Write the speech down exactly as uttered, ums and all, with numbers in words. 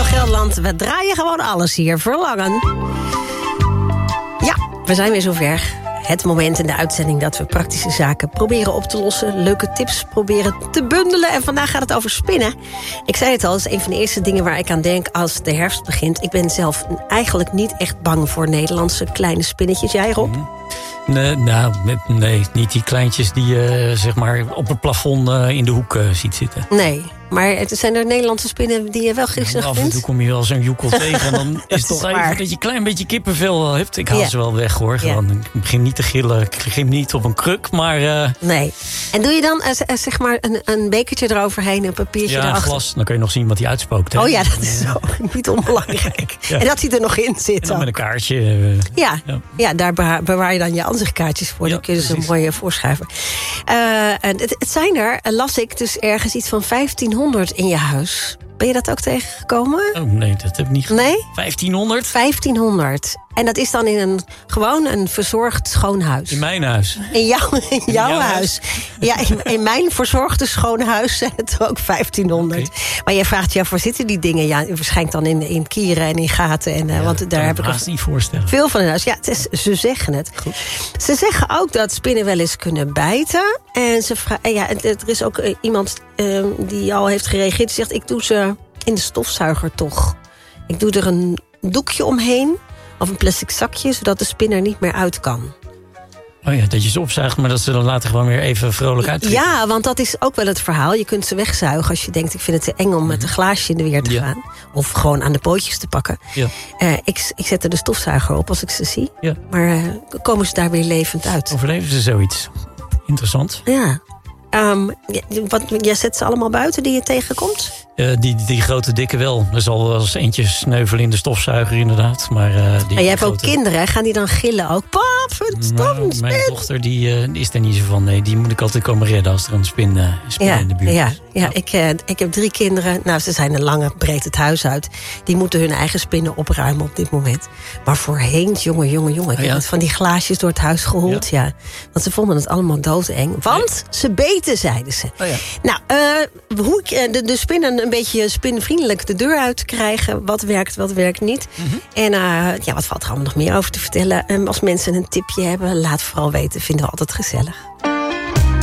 Gelderland. We draaien gewoon alles hier. Verlangen. Ja, we zijn weer zover. Het moment in de uitzending dat we praktische zaken proberen op te lossen. Leuke tips proberen te bundelen. En vandaag gaat het over spinnen. Ik zei het al, het is een van de eerste dingen waar ik aan denk als de herfst begint. Ik ben zelf eigenlijk niet echt bang voor Nederlandse kleine spinnetjes. Jij, Rob? Mm-hmm. Nee, nou, nee, niet die kleintjes die je zeg maar op het plafond uh, in de hoek uh, ziet zitten. Nee, maar het zijn er Nederlandse spinnen die je wel griezelig ja, vindt? Af en toe kom je wel zo'n joekel tegen en dan is het toch even waar. Dat je een klein beetje kippenvel hebt. Ik haal ja. ze wel weg, hoor. Gewoon, ja. Ik begin niet te gillen, ik begin niet op een kruk, maar... Uh... Nee. En doe je dan uh, zeg maar een, een bekertje eroverheen, een papiertje ja, erachter? Ja, glas. Dan kun je nog zien wat die uitspoakt. Hè? Oh ja, dat is ook niet onbelangrijk. Ja. En dat hij er nog in zit. En dan met een kaartje. Uh, ja. Ja. ja, daar bewaar je dan je ansichtkaartjes voor. Ja, dan kun je ze dus mooi voorschuiven. Uh, en het, het zijn er, las ik, dus ergens iets van vijftienhonderd in je huis. Ben je dat ook tegengekomen? Oh nee, dat heb ik niet gedaan. Nee? vijftienhonderd? vijftienhonderd. En dat is dan in een gewoon een verzorgd schoon huis. In mijn huis? In, jou, in, in jouw, jouw huis. huis. Ja, in, in mijn verzorgde schoon huis zijn het er ook vijftienhonderd. Okay. Maar jij vraagt je af, waar zitten die dingen? Ja, waarschijnlijk dan in, in kieren en in gaten. En, ja, want daar heb ik het niet voorstellen. Veel van in huis. Ja, het is, ze zeggen het. Goed. Ze zeggen ook dat spinnen wel eens kunnen bijten. En ze vragen, ja, er is ook iemand uh, die al heeft gereageerd. Die zegt, ik doe ze in de stofzuiger toch. Ik doe er een doekje omheen. Of een plastic zakje, zodat de spin er niet meer uit kan. Oh ja, dat je ze opzuigt, maar dat ze dan later gewoon weer even vrolijk uittrekken. Ja, want dat is ook wel het verhaal. Je kunt ze wegzuigen als je denkt, ik vind het te eng om met een glaasje in de weer te ja. gaan. Of gewoon aan de pootjes te pakken. Ja. Uh, ik, ik zet er de stofzuiger op als ik ze zie. Ja. Maar uh, komen ze daar weer levend uit. Overleven ze zoiets? Interessant. Ja. Um, wat, jij zet ze allemaal buiten die je tegenkomt? Uh, die, die grote dikke wel. Er zal wel eens eentje sneuvelen in de stofzuiger inderdaad. Maar, uh, die en jij hebt grote... ook kinderen, gaan die dan gillen ook? Pap, een nou, mijn dochter die, uh, die is er niet zo van. Nee, die moet ik altijd komen redden als er een spin, uh, spin ja, in de buurt ja, is. Ja, ja. Ik, uh, ik heb drie kinderen. Nou, ze zijn een lange, breed het huis uit. Die moeten hun eigen spinnen opruimen op dit moment. Maar voorheen, jongen, jongen, jongen. Ik oh, ja? heb het van die glaasjes door het huis gehold. Ja. ja. Want ze vonden het allemaal doodeng. Want nee. ze beten, zeiden ze. Oh, ja. Nou, uh, hoe ik de, de spinnen een beetje spinvriendelijk de deur uit krijgen. Wat werkt, wat werkt niet. Mm-hmm. En uh, ja, wat valt er allemaal nog meer over te vertellen? Um, als mensen een tipje hebben, laat vooral weten. Vinden we altijd gezellig.